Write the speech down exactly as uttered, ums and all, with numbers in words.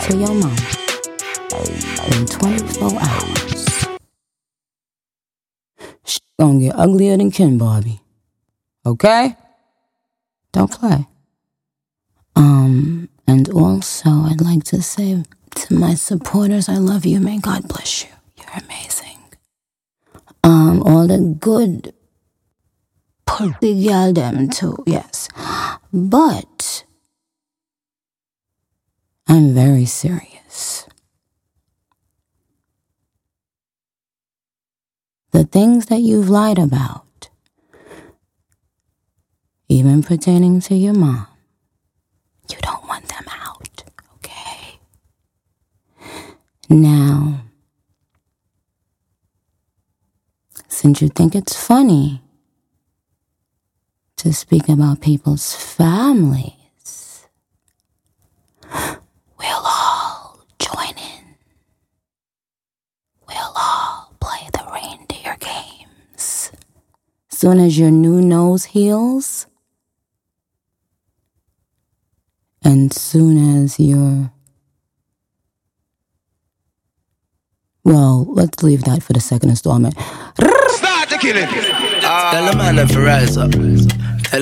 to your mama in twenty-four hours. Shit gonna get uglier than Ken Barbie. Okay? Don't play. Um, and also I'd like to say to my supporters, I love you. May God bless you. You're amazing. Um, all the good pussy girl them too, yes. But I'm very serious. The things that you've lied about, even pertaining to your mom, you don't want them out, okay? Now, since you think it's funny to speak about people's families, we'll all join in. We'll all play the reindeer games. Soon as your new nose heals, and soon as your... Well, let's leave that for the second installment. Start the killing. Tell the man to rise up.